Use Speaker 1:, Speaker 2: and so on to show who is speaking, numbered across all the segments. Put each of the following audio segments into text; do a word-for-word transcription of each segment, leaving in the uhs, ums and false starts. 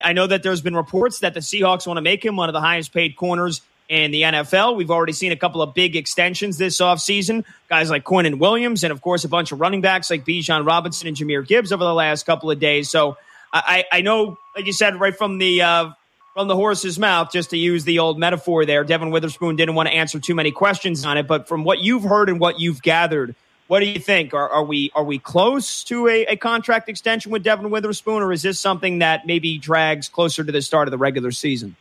Speaker 1: I know that there's been reports that the Seahawks want to make him one of the highest paid corners in the N F L. We've already seen a couple of big extensions this offseason. Guys like Quinnen Williams and, of course, a bunch of running backs like Bijan Robinson and Jahmyr Gibbs over the last couple of days. So I, I know, like you said, right from the uh, from the horse's mouth, just to use the old metaphor there, Devin Witherspoon didn't want to answer too many questions on it. But from what you've heard and what you've gathered, what do you think? Are, are we are we close to a, a contract extension with Devin Witherspoon, or is this something that maybe drags closer to the start of the regular season?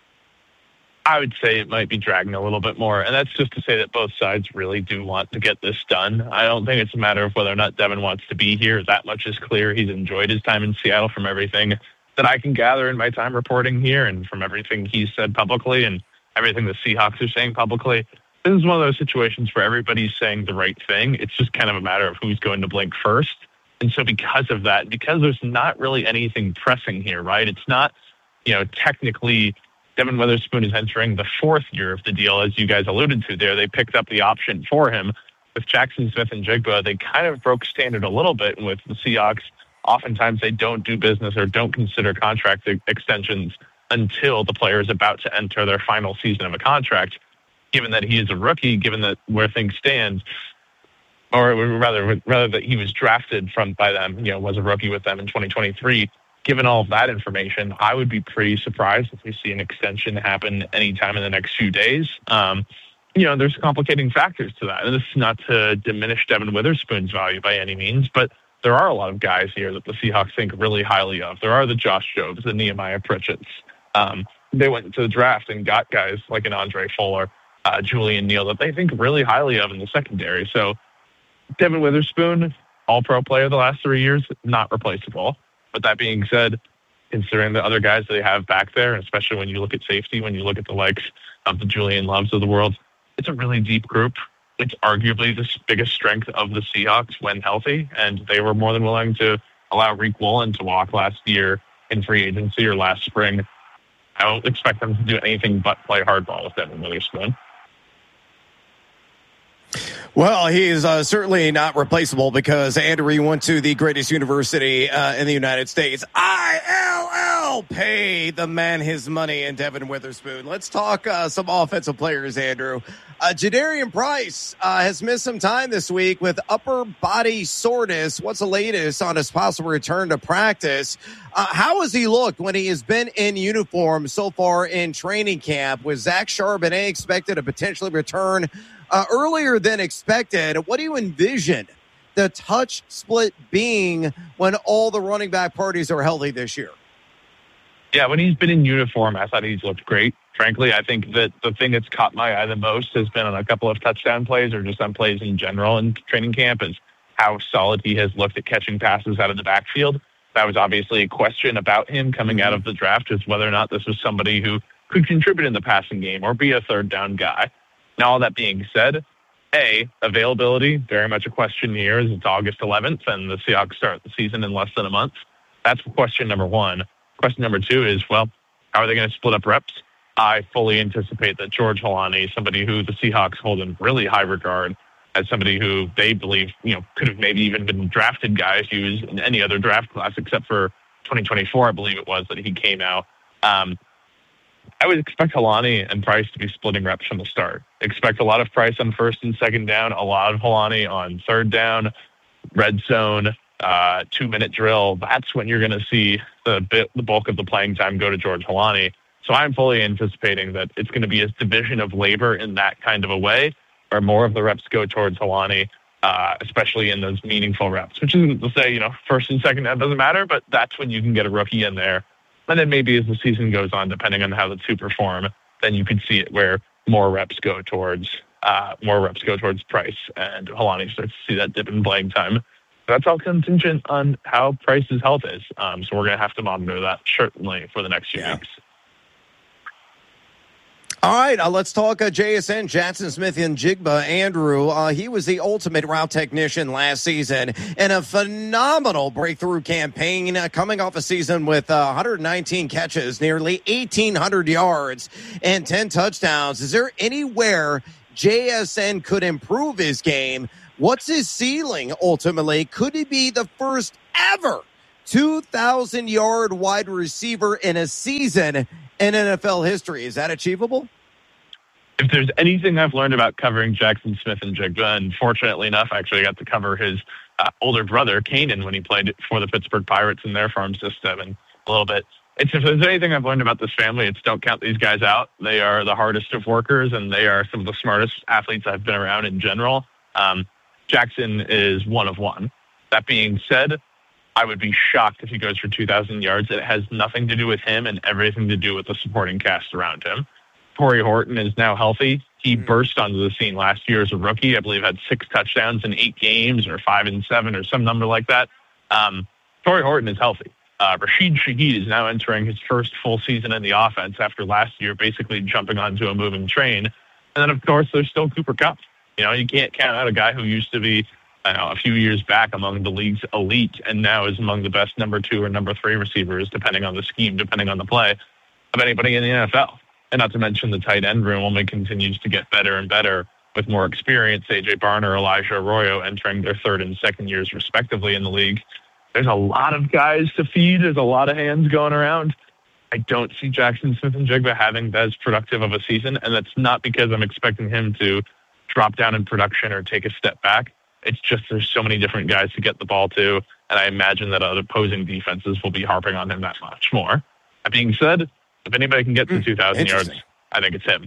Speaker 2: I would say it might be dragging a little bit more, and that's just to say that both sides really do want to get this done. I don't think it's a matter of whether or not Devin wants to be here. That much is clear. He's enjoyed his time in Seattle from everything that I can gather in my time reporting here and from everything he's said publicly and everything the Seahawks are saying publicly. This is one of those situations where everybody's saying the right thing. It's just kind of a matter of who's going to blink first. And so because of that, because there's not really anything pressing here, right? It's not, you know, technically Devin Witherspoon is entering the fourth year of the deal, as you guys alluded to there. They picked up the option for him. With Jackson Smith and Jigba, they kind of broke standard a little bit. And with the Seahawks, oftentimes they don't do business or don't consider contract extensions until the player is about to enter their final season of a contract. Given that he is a rookie, given that where things stand, or rather, rather that he was drafted from by them, you know, was a rookie with them in twenty twenty-three. Given all of that information, I would be pretty surprised if we see an extension happen anytime in the next few days. Um, you know, there's complicating factors to that. And this is not to diminish Devin Witherspoon's value by any means, but there are a lot of guys here that the Seahawks think really highly of. There are the Josh Jobs, the Nehemiah Pritchetts. Um, they went to the draft and got guys like an Andre Fuller, uh, Julian Neal, that they think really highly of in the secondary. So Devin Witherspoon, all-pro player the last three years, not replaceable. But that being said, considering the other guys that they have back there, especially when you look at safety, when you look at the likes of the Julian Loves of the world, it's a really deep group. It's arguably the biggest strength of the Seahawks when healthy, and they were more than willing to allow Reek Woolen to walk last year in free agency or last spring. I don't expect them to do anything but play hardball with Devin Witherspoon.
Speaker 3: Well, he is uh, certainly not replaceable because, Andrew, you went to the greatest university uh, in the United States. I L L, pay the man his money, and Devin Witherspoon. Let's talk uh, some offensive players, Andrew. Uh, Jadarian Price uh, has missed some time this week with upper body soreness. What's the latest on his possible return to practice? Uh, how has he looked when he has been in uniform so far in training camp? Was Zach Charbonnet expected to potentially return Uh, earlier than expected? What do you envision the touch split being when all the running back parties are healthy this year?
Speaker 2: Yeah, when he's been in uniform, I thought he's looked great. Frankly, I think that the thing that's caught my eye the most has been on a couple of touchdown plays or just on plays in general in training camp is how solid he has looked at catching passes out of the backfield. That was obviously a question about him coming out of the draft, is whether or not this was somebody who could contribute in the passing game or be a third down guy. Now, all that being said, A, availability, very much a question here, as it's August eleventh, and the Seahawks start the season in less than a month. That's question number one. Question number two is, well, how are they going to split up reps? I fully anticipate that George Holani, somebody who the Seahawks hold in really high regard, as somebody who they believe, you know, could have maybe even been drafted guy if he was in any other draft class except for twenty twenty-four, I believe it was, that he came out. Um, I would expect Holani and Price to be splitting reps from the start. Expect a lot of Price on first and second down, a lot of Holani on third down, red zone, uh, two-minute drill. That's when you're going to see the bit, the bulk of the playing time go to George Holani. So I'm fully anticipating that it's going to be a division of labor in that kind of a way, where more of the reps go towards Holani, uh, especially in those meaningful reps, which isn't to say, you know, first and second down doesn't matter, but that's when you can get a rookie in there. And then maybe as the season goes on, depending on how the two perform, then you could see it where more reps go towards uh, more reps go towards Price, and Holani starts to see that dip in playing time. That's all contingent on how Price's health is. Um, so we're going to have to monitor that certainly for the next few yeah. weeks.
Speaker 3: All right, uh, let's talk uh, J S N, Jackson Smith and Jigba. Andrew, uh, he was the ultimate route technician last season and a phenomenal breakthrough campaign uh, coming off a season with uh, one hundred nineteen catches, nearly eighteen hundred yards, and ten touchdowns. Is there anywhere J S N could improve his game? What's his ceiling ultimately? Could he be the first ever two thousand yard wide receiver in a season in N F L history. Is that achievable?
Speaker 2: If there's anything I've learned about covering Jackson Smith-Njigba, and fortunately enough, I actually got to cover his uh, older brother, Kanan, when he played for the Pittsburgh Pirates in their farm system, and a little bit. It's, if there's anything I've learned about this family, it's don't count these guys out. They are the hardest of workers, and they are some of the smartest athletes I've been around in general. Um, Jackson is one of one. That being said, I would be shocked if he goes for two thousand yards. It has nothing to do with him and everything to do with the supporting cast around him. Torrey Horton is now healthy. He mm-hmm. burst onto the scene last year as a rookie. I believe had six touchdowns in eight games or five and seven or some number like that. Um, Torrey Horton is healthy. Uh, Rashid Shaheed is now entering his first full season in the offense after last year basically jumping onto a moving train. And then, of course, there's still Cooper Kupp. You know, you can't count out a guy who used to be, I know, a few years back among the league's elite and now is among the best number two or number three receivers, depending on the scheme, depending on the play, of anybody in the N F L. And not to mention the tight end room only continues to get better and better with more experience. A J Barner, Elijah Arroyo entering their third and second years respectively in the league. There's a lot of guys to feed. There's a lot of hands going around. I don't see Jackson Smith-Njigba having as productive of a season, and that's not because I'm expecting him to drop down in production or take a step back. It's just there's so many different guys to get the ball to, and I imagine that other opposing defenses will be harping on him that much more. That being said, if anybody can get to two thousand yards, I think it's him.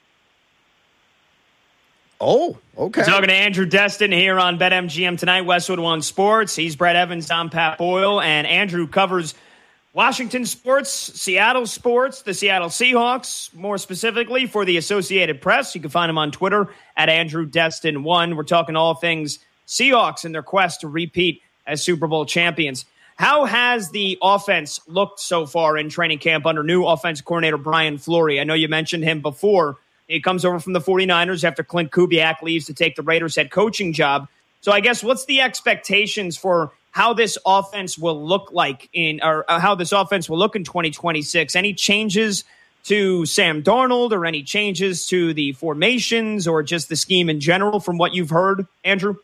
Speaker 3: Oh, okay.
Speaker 1: Talking to Andrew Destin here on BetMGM tonight, Westwood One Sports. He's Brett Evans, I'm Pat Boyle, and Andrew covers Washington sports, Seattle sports, the Seattle Seahawks, more specifically for the Associated Press. You can find him on Twitter at Andrew Destin one. We're talking all things Seahawks and their quest to repeat as Super Bowl champions. How has the offense looked so far in training camp under new offensive coordinator Brian Fleury? I know you mentioned him before. He comes over from the 49ers after Clint Kubiak leaves to take the Raiders head coaching job. So I guess what's the expectations for how this offense will look like in, or how this offense will look in twenty twenty-six? Any changes to Sam Darnold or any changes to the formations or just the scheme in general from what you've heard, Andrew?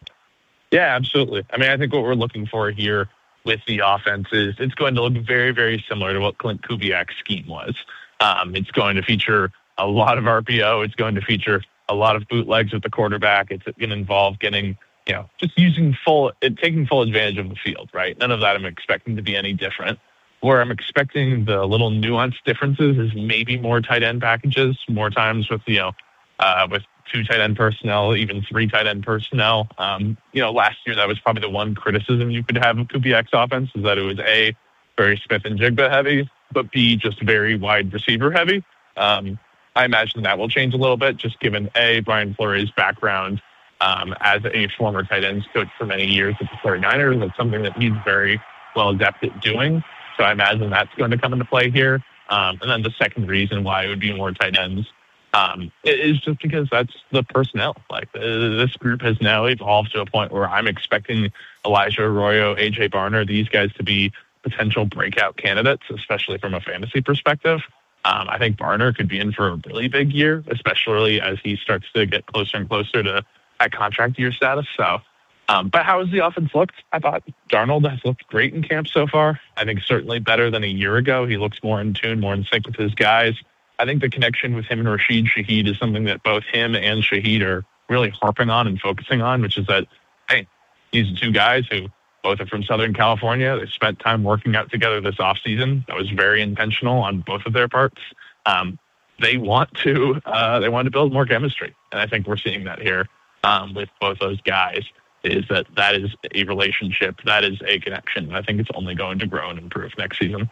Speaker 2: Yeah, absolutely. I mean, I think what we're looking for here with the offense is it's going to look very, very similar to what Clint Kubiak's scheme was. Um, it's going to feature a lot of R P O. It's going to feature a lot of bootlegs with the quarterback. It's going to involve getting, you know, just using full, it, taking full advantage of the field, right? None of that I'm expecting to be any different. Where I'm expecting the little nuanced differences is maybe more tight end packages, more times with, you know, uh, with two tight end personnel, even three tight end personnel. Um, you know, last year that was probably the one criticism you could have of Kubiak's offense is that it was A, very Smith-Njigba heavy, but B, just very wide receiver heavy. Um, I imagine that will change a little bit, just given A, Brian Fleury's background um, as a former tight ends coach for many years at the 49ers. That's something that he's very well adept at doing. So I imagine that's going to come into play here. Um, and then the second reason why it would be more tight ends um, is just because that's the personnel. Like uh, this group has now evolved to a point where I'm expecting Elijah Arroyo, A J Barner, these guys to be potential breakout candidates, especially from a fantasy perspective. Um, I think Barner could be in for a really big year, especially as he starts to get closer and closer to that contract year status. So, um, but how has the offense looked? I thought Darnold has looked great in camp so far. I think certainly better than a year ago. He looks more in tune, more in sync with his guys. I think the connection with him and Rashid Shaheed is something that both him and Shaheed are really harping on and focusing on, which is that, hey, these are two guys who both are from Southern California. They spent time working out together this offseason. That was very intentional on both of their parts. Um, they want to uh, they want to build more chemistry, and I think we're seeing that here um, with both those guys. Is that that is a relationship, that is a connection. I think it's only going to grow and improve next season.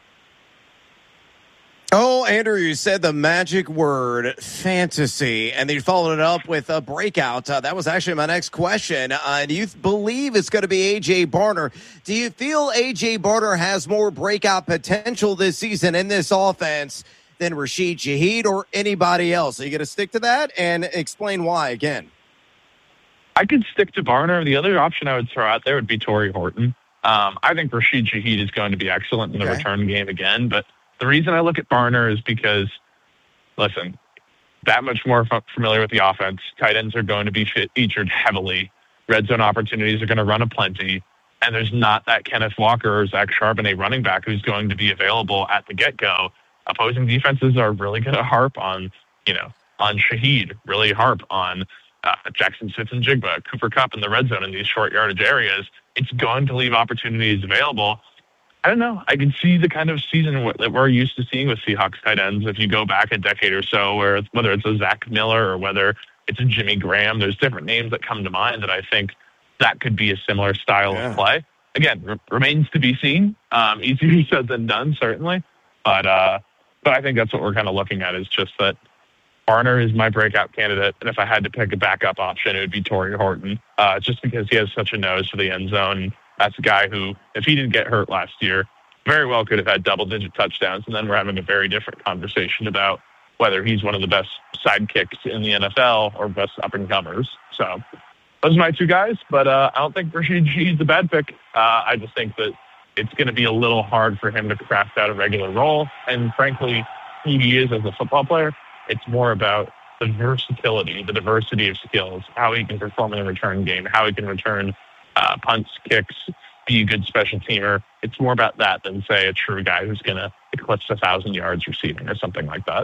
Speaker 3: Oh, Andrew, you said the magic word, fantasy, and then you followed it up with a breakout. Uh, that was actually my next question. Uh, do you believe it's going to be A J Barner? Do you feel A J Barner has more breakout potential this season in this offense than Rashid Shaheed or anybody else? Are you going to stick to that and explain why again?
Speaker 2: I could stick to Barner. The other option I would throw out there would be Torrey Horton. Um, I think Rashid Shaheed is going to be excellent in the okay. return game again, but the reason I look at Barner is because, listen, that much more f- familiar with the offense. Tight ends are going to be fit, featured heavily. Red zone opportunities are going to run aplenty. and there's not that Kenneth Walker or Zach Charbonnet running back who's going to be available at the get-go, opposing defenses are really going to harp on, you know, on Shaheed, really harp on uh, Jackson Smith-Njigba, Cooper Kupp in the red zone in these short yardage areas. It's going to leave opportunities available. I don't know. I can see the kind of season that we're used to seeing with Seahawks tight ends if you go back a decade or so, where whether it's a Zach Miller or whether it's a Jimmy Graham, there's different names that come to mind that I think that could be a similar style yeah. of play. Again, r- remains to be seen. Um, easier said than done, certainly. But uh, but I think that's what we're kind of looking at, is just that Barner is my breakout candidate, and if I had to pick a backup option, it would be Torrey Horton, uh, just because he has such a nose for the end zone. That's a guy who, if he didn't get hurt last year, very well could have had double-digit touchdowns, and then we're having a very different conversation about whether he's one of the best sidekicks in the N F L or best up-and-comers. So those are my two guys, but uh, I don't think Rashid Shaheed's a bad pick. Uh, I just think that it's going to be a little hard for him to craft out a regular role, and frankly, who he is as a football player, it's more about the versatility, the diversity of skills, how he can perform in a return game, how he can return Uh, punts, kicks, be a good special teamer. It's more about that than, say, a true guy who's going to eclipse a thousand yards receiving or something like that.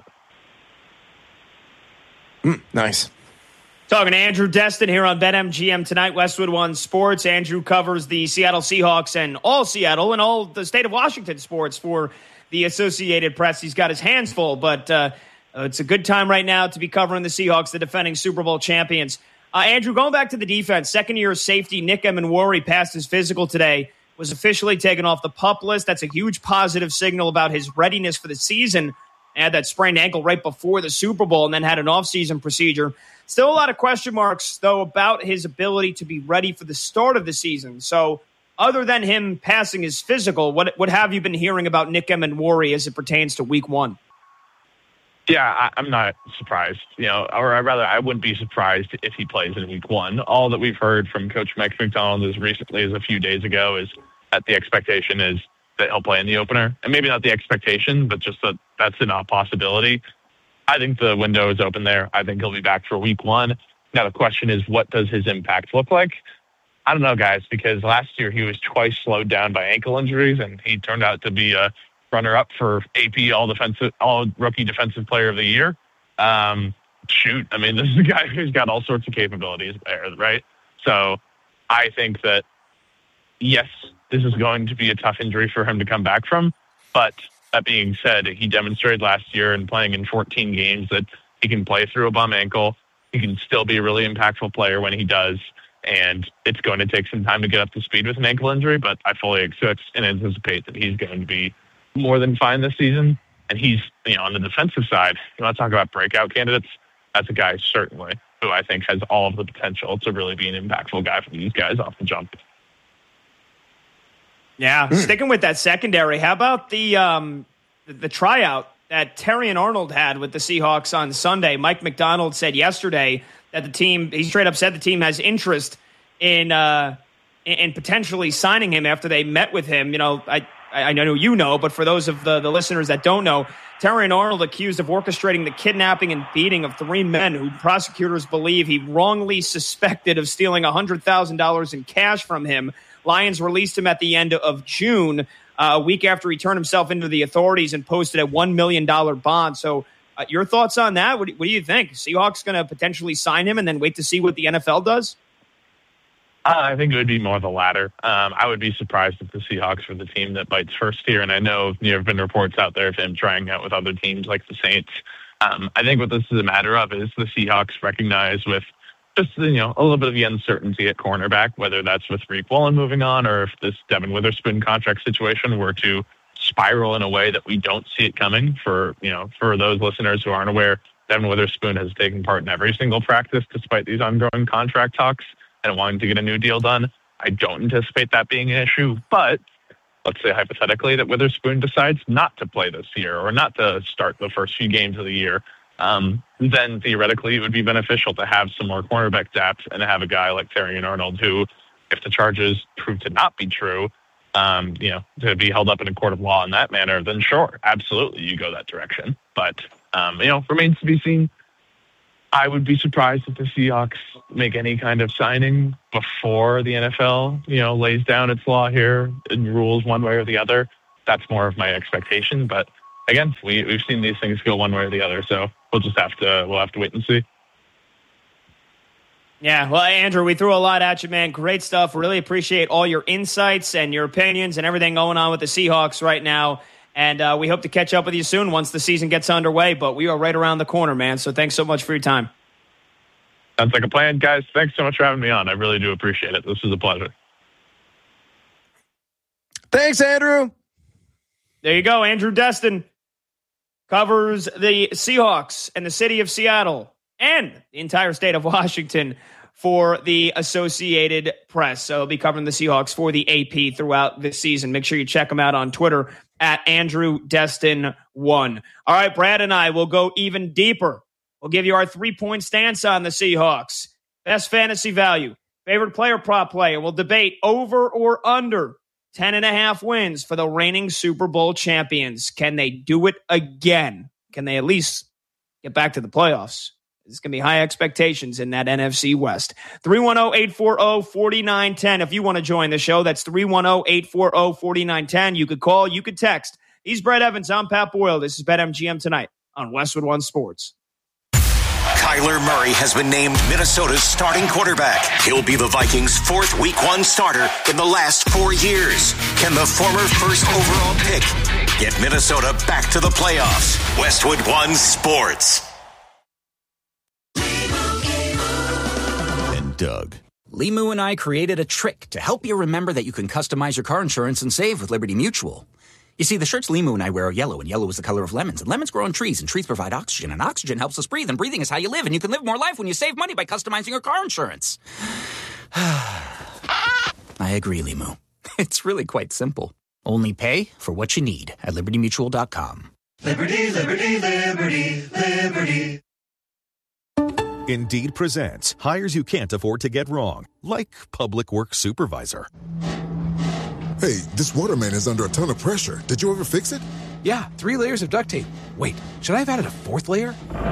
Speaker 3: Mm, nice.
Speaker 1: Talking to Andrew Destin here on BetMGM tonight, Westwood One Sports. Andrew covers the Seattle Seahawks and all Seattle and all the state of Washington sports for the Associated Press. He's got his hands full, but uh, it's a good time right now to be covering the Seahawks, the defending Super Bowl champions. Uh, Andrew, going back to the defense, second-year safety Nick Emenwari passed his physical today, was officially taken off the PUP list. That's a huge positive signal about his readiness for the season. He had that sprained ankle right before the Super Bowl and then had an off-season procedure. Still a lot of question marks, though, about his ability to be ready for the start of the season. So other than him passing his physical, what, what have you been hearing about Nick Emenwari as it pertains to week one?
Speaker 2: Yeah, I, I'm not surprised, you know, or I rather I wouldn't be surprised if he plays in week one. All that we've heard from Coach Mike McDonald as recently as a few days ago is that the expectation is that he'll play in the opener. And maybe not the expectation, but just that that's a possibility. I think the window is open there. I think he'll be back for week one. Now the question is, what does his impact look like? I don't know, guys, because last year he was twice slowed down by ankle injuries, and he turned out to be a runner-up for A P All Defensive, All Rookie Defensive Player of the Year. Um, shoot, I mean, this is a guy who's got all sorts of capabilities there, right? So I think that, yes, this is going to be a tough injury for him to come back from. But that being said, he demonstrated last year in playing in fourteen games that he can play through a bum ankle. He can still be a really impactful player when he does. And it's going to take some time to get up to speed with an ankle injury, but I fully expect and anticipate that he's going to be more than fine this season. And he's, you know, on the defensive side, you want to talk about breakout candidates? That's a guy certainly who I think has all of the potential to really be an impactful guy for these guys off the jump.
Speaker 1: Yeah, mm. Sticking with that secondary, how about the, um, the the tryout that Terrion Arnold had with the Seahawks on Sunday? Mike McDonald said yesterday that the team, he straight up said the team has interest in uh, in, in potentially signing him after they met with him. You know, I I know you know, but for those of the, the listeners that don't know, Terrion Arnold accused of orchestrating the kidnapping and beating of three men who prosecutors believe he wrongly suspected of stealing one hundred thousand dollars in cash from him. Lions released him at the end of June, uh, a week after he turned himself into the authorities and posted a one million dollars bond. So uh, your thoughts on that? What do, what do you think? Seahawks going to potentially sign him and then wait to see what the N F L does?
Speaker 2: Uh, I think it would be more the latter. Um, I would be surprised if the Seahawks were the team that bites first here. And I know there have been reports out there of him trying out with other teams like the Saints. Um, I think what this is a matter of is the Seahawks recognize with just, you know, a little bit of the uncertainty at cornerback, whether that's with Reek Wallen moving on or if this Devin Witherspoon contract situation were to spiral in a way that we don't see it coming. For, you know, for those listeners who aren't aware, Devin Witherspoon has taken part in every single practice despite these ongoing contract talks and wanting to get a new deal done. I don't anticipate that being an issue, but let's say hypothetically that Witherspoon decides not to play this year or not to start the first few games of the year, um, then theoretically it would be beneficial to have some more cornerback depth and have a guy like Terrion Arnold who, if the charges prove to not be true, um, you know, to be held up in a court of law in that manner, then sure, absolutely you go that direction. But, um, you know, remains to be seen. I would be surprised if the Seahawks make any kind of signing before the N F L, you know, lays down its law here and rules one way or the other. That's more of my expectation. But again, we, we've seen these things go one way or the other, so we'll just have to we'll have to wait and see.
Speaker 1: Yeah, well, Andrew, we threw a lot at you, man. Great stuff. Really appreciate all your insights and your opinions and everything going on with the Seahawks right now. And uh, we hope to catch up with you soon once the season gets underway. But we are right around the corner, man. So thanks so much for your time.
Speaker 2: Sounds like a plan, guys. Thanks so much for having me on. I really do appreciate it. This was a pleasure.
Speaker 3: Thanks, Andrew.
Speaker 1: There you go. Andrew Destin covers the Seahawks and the city of Seattle and the entire state of Washington for the Associated Press. So he'll be covering the Seahawks for the A P throughout this season. Make sure you check him out on Twitter at Andrew Destin one. All right, Brad and I will go even deeper. We'll give you our three-point stance on the Seahawks. Best fantasy value, favorite player prop play, and we'll debate over or under ten and a half wins for the reigning Super Bowl champions. Can they do it again? Can they at least get back to the playoffs? There's going to be high expectations in that N F C West. three one zero, eight four zero, four nine one zero. If you want to join the show, that's three one zero, eight four zero, four nine one zero. You could call, you could text. He's Brett Evans. I'm Pat Boyle. This is BetMGM Tonight on Westwood One Sports.
Speaker 4: Kyler Murray has been named Minnesota's starting quarterback. He'll be the Vikings' fourth week one starter in the last four years. Can the former first overall pick get Minnesota back to the playoffs? Westwood One Sports.
Speaker 5: And Doug. Limu and I created a trick to help you remember that you can customize your car insurance and save with Liberty Mutual. You see, the shirts Limu and I wear are yellow, and yellow is the color of lemons, and lemons grow on trees, and trees provide oxygen, and oxygen helps us breathe, and breathing is how you live, and you can live more life when you save money by customizing your car insurance. I agree, Limu. It's really quite simple. Only pay for what you need at liberty mutual dot com.
Speaker 6: Liberty, liberty, liberty, liberty.
Speaker 7: Indeed presents hires you can't afford to get wrong, like public works supervisor.
Speaker 8: Hey, this waterman is under a ton of pressure. Did you ever fix it?
Speaker 9: Yeah, three layers of duct tape. Wait, should I have added a fourth layer?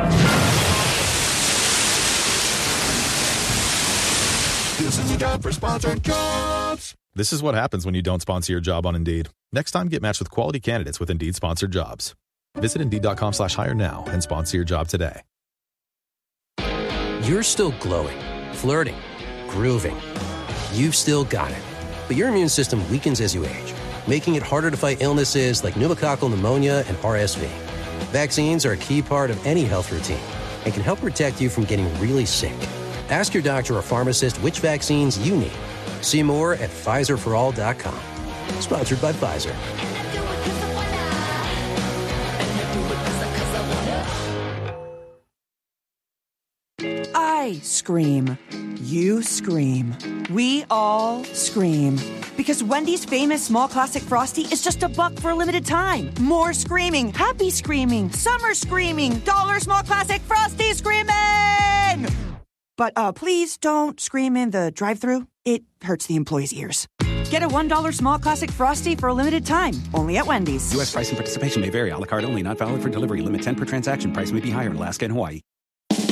Speaker 6: This is a job for sponsored jobs.
Speaker 7: This is what happens when you don't sponsor your job on Indeed. Next time, get matched with quality candidates with Indeed sponsored jobs. Visit Indeed.com slash hire now and sponsor your job today.
Speaker 9: You're still glowing, flirting, grooving. You've still got it. But your immune system weakens as you age, making it harder to fight illnesses like pneumococcal pneumonia and R S V. Vaccines are a key part of any health routine and can help protect you from getting really sick. Ask your doctor or pharmacist which vaccines you need. See more at Pfizer for all dot com. Sponsored by Pfizer.
Speaker 10: I scream. You scream. We all scream. Because Wendy's famous small classic Frosty is just a buck for a limited time. More screaming, happy screaming, summer screaming, dollar small classic Frosty screaming! But uh, please don't scream in the drive-thru. It hurts the employees' ears. Get a one dollar small classic Frosty for a limited time. Only at Wendy's.
Speaker 11: U S price and participation may vary. A la carte only. Not valid for delivery. Limit ten per transaction. Price may be higher in Alaska and Hawaii.